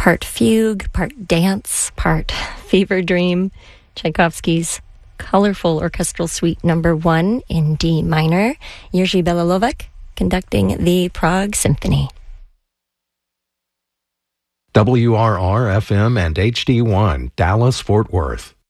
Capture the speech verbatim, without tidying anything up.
part fugue, part dance, part fever dream. Tchaikovsky's colorful orchestral suite number one in D minor. Jerzy Belalovec conducting the Prague Symphony. W R R F M and H D one, Dallas, Fort Worth.